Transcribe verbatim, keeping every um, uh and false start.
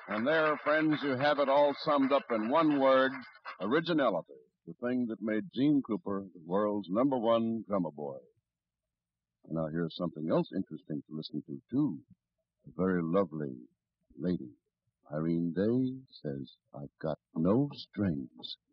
And there, friends, you have it all summed up in one word, originality, the thing that made Gene Krupa the world's number one drummer boy. And now here's something else interesting to listen to, too. A very lovely lady, Irene Day, says, I've got no strings.